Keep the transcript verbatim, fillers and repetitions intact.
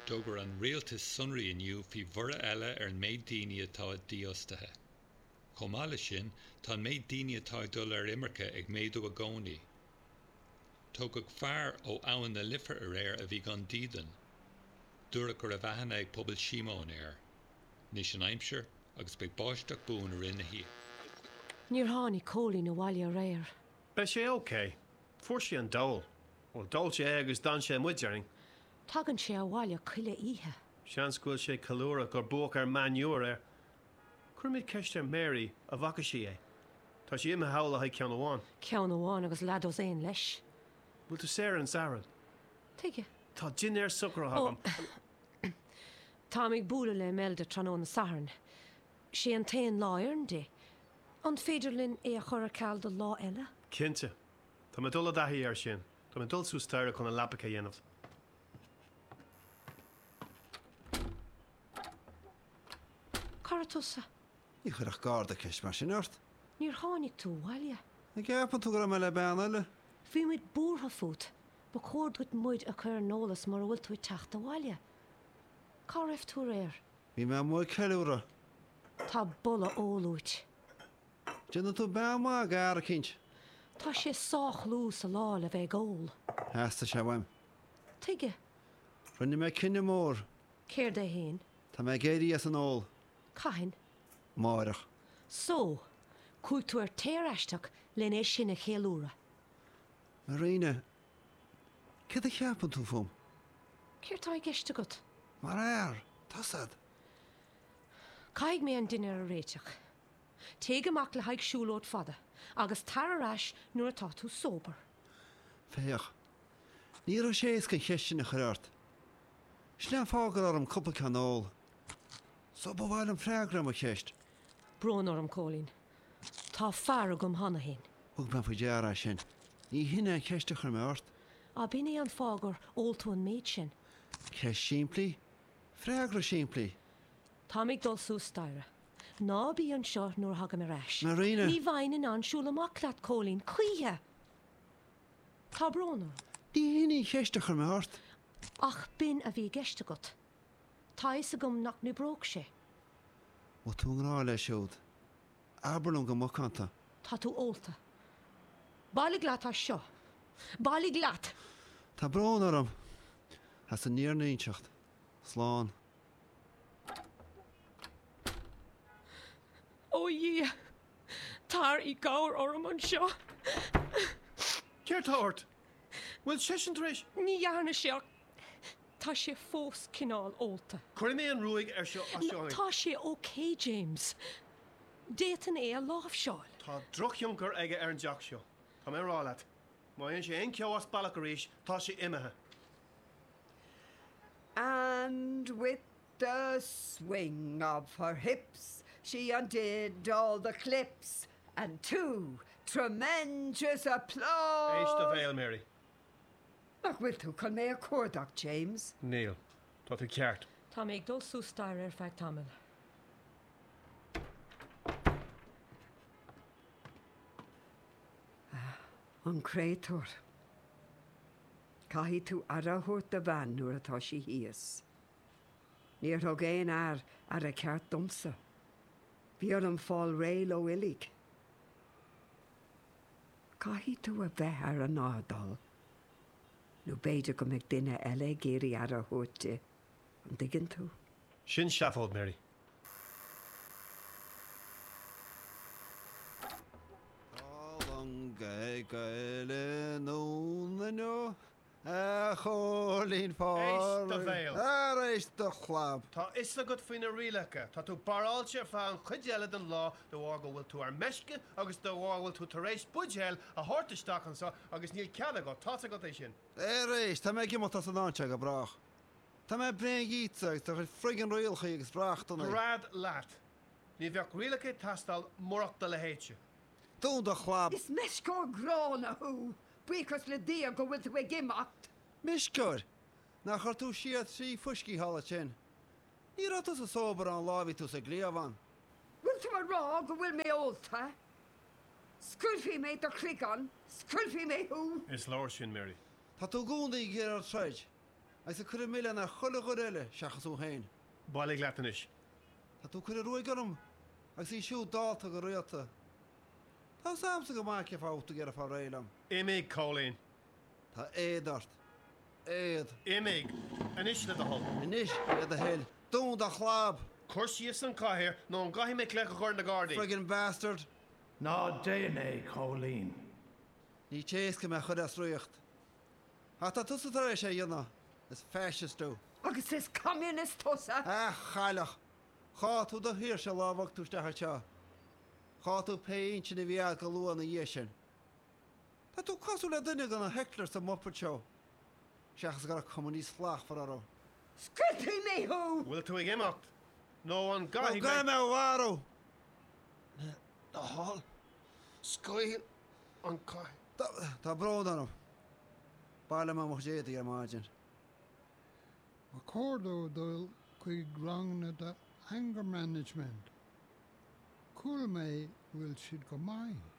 Dógur an rialtas sunraí inniu fi bhura eile ar an méid daoine atá díostathe. Chomála sin, tá an méid daoine atá dul ar imirce ag méadú a gcónaí. Tógadh fearr ó abhainn na lifar ar air a bhí gan díodan. Dúradh gur a bheithanna ag pobal Síomán air. Níos an aimseir agus beidh báisteach bún ar ina hí. Níor tháinig cólaí na bhaile ar air. Be sé ócé. Fuair sé an dul. Ó dul sé agus dan sé muidearing. Tagann sé a bhaile chuile ihe. Sean scoil sé calúra gur buach ar maniúr ar. Cuirmid ceiste Mary a bhaca sí é. Tá sí imime hála ha ceann amháin. Ceann amháin agus leadós éon leis. Bhfuil tú séir an saran. Tuige. Tá gin ar sucr a hagam. Tá ag búla le melde tróna saharn. Sé an taon lá ar an dé. An féidirlinn é a chur a ceall do lá eile? Cinnte. Tá me dul a dathí ar sin. Tá me dul sú staire chun a lapacha dhéanamh. Cara tusa? Ní chuireach gáda ceist mar sin ort. Níor tháinig tú bhaile. Na ceapan tú go me le bean eile. Bhí muid búrtha fút, ba chóir go muid a chur nólas mar bhfuil tú teachta bhaile. Cá raibh tú réir? Bhí me mu ceúra. Tá bolla ólúit. Déanna tú bean má gar a cinint. Tá sé sách lús a lá le bheith gól. Heasta sé bhaim. Tuige. Rinne me cinne mór. Céir dé héin. Tá me géirí as an ól. Cahin. Máireach. Só, cúig tú ar téireisteach len é sin a chéalúra. Marina, cad a cheapan tú fum? Céir tá ag geiste gut? Mar air, tasad. Caig mé an duine ar a réiteach. Téig amach le haig siúlód fada, agus tar arás nuair atá tú sóbar. Féach, ní ra séas gan cheiste na chuirt. Sneam fágal ar am cuppa canól. So ba bhhail an freigram a cheist. Brón orm cólín. Tá fear gom hana hén. Thug me fa dearra sin. Ní hinne an ceiste chur me ort. A bíine an fágur óltú an méid sin. Ceist siimplí? Freigra siimplí? Tá ag dul sús staire. Ná bí an seo nuair hagam ar ais. Marina. Ní bhain an siúla maclaat cólín, cuithe. Tá brón orm. Ní hinne cheiste chur me ort. Ach bin a bhí geiste gut. Tá is a gom nach nu bróg sé. Mo tú rá le siúd. Aberlum go mocanta. Tá tú ólta. Bailí gleat tá seo. Bailí gleat. Tá brón orm. Has a níor nainseacht. Sláán. Ó dhí. Tar í gáir orm an seo. Céir tá ort? Bhfuil sesin tréis? Ní dhearna seo. Tá sé fós cinál ólta. Cuir mé an ruúig ar seo a seoing. Tá sé ócé, James. Détan é a láh seáil. Tá drochioncar aige ar an deach seo. Tá mé rálaat. Má on sé ein ceás bailach a rééis, tá sé imethe. And with the swing of her hips, she undid all the clips, and two tremendous applause. Éis de bhéil, Mary. Ach, bhfuil tú chun mé a cuardach, James? Neil, tá tú ceart. Tá ag dul sú stair ar feith tamil. An créatúr. Caithí tú arathúirt a bhean nuair atá sí híos. Níor thug éon air ar a ceart domsa. Bhí ar an fáil réil ó ilig. Caithí tú a bheith ar an nádal. Nú beidir go meid duine eile géirí arathúirte an diggin tú. Sin seafód, Mary. Gai gaile nó na nó a cholín fá. Éis de bhéil. Ar éis de chlab. Tá isla go faoine rilecha. Tá tú baráilte fá an chuideile den lá do bhá go bhfuil tú ar meisce agus do bhá bhfuil tú tar éis budgeil a thortaisteach an sa agus níl ceada go tása go é sin. Ar éis, tá mé gimot as an áte go brach. Tá mé brein gíteach tá chu friggin rialcha agus brachtainna. Brad leat. Ní bheoh rilecha tastal mórachta le héite. Dún de chlab. Is miscór grán a thu, buchas le dia go bhfuil tú ag gimacht. Miscór? Nach chuir tú siad trí fuscí hála sin. Ní ratas a sóbar an lábhí tú sa gléamhan. Bhfuil tú a rá go bhfuil mé ólta? Sculfí mé do chrigan, sculfí mé hú. Is leir sin, Mary. Tá tú gúndaí gur ar treid. Agus a chur mille na chola go eile seachas ó hain. Bailí leatanis. Tá tú chur roiig gom agus í siú dáta go réalta. Tá samsa go máice fáta gar a fá réilam. Imig, Colleen. Tá éadart. Éad. Imig. Anis le a hol. Inis iad a héil. Dún a chláb. Cursi is an caithir, nó an gaithí me clech a chuir na gardaí. Friggin bastard. Ná déana, Colleen. Ní téasca me chud as ruocht. Tá tá tusa tar éis sé dhéanana. Is fascistú. Agus is communist tusa. Ah, chailech. Chá tú do hir se lábhacht tú stechar teo. Chá tú péint sin na bhíag go luan na dhéisin. Tá tú cosú le duine gan na Hitler sa moppar teo. Seachas gar a communist flach for aró. Scrippi me who? Will tú ag imacht? No an Tá gaithí ga me... me bhharú. The hall. Scoil an caithir. Tá brón anm. Baile má mo déad ar máidin. Accordo dul chuig rangna da anger management. Cool may will should go mai.